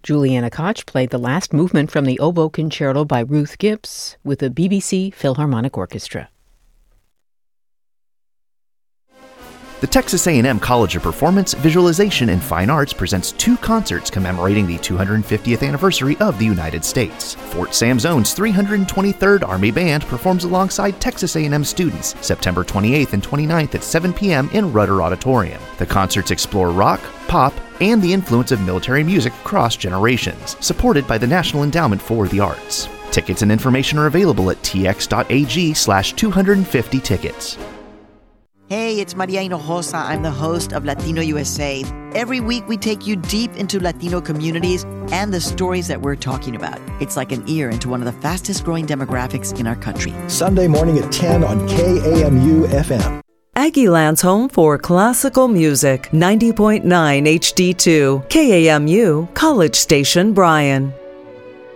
Juliana Koch played the last movement from the Oboe Concerto by Ruth Gibbs with the BBC Philharmonic Orchestra. The Texas A&M College of Performance, Visualization, and Fine Arts presents 2 concerts commemorating the 250th anniversary of the United States. Fort Sam Zone's 323rd Army Band performs alongside Texas A&M students September 28th and 29th at 7 p.m. in Rudder Auditorium. The concerts explore rock, pop, and the influence of military music across generations, supported by the National Endowment for the Arts. Tickets and information are available at tx.ag/250tickets. Hey, it's Maria Hinojosa. I'm the host of Latino USA. Every week we take you deep into Latino communities and the stories that we're talking about. It's like an ear into one of the fastest growing demographics in our country. Sunday morning at 10 on KAMU FM. Aggieland's home for classical music, 90.9 HD2, KAMU, College Station, Bryan.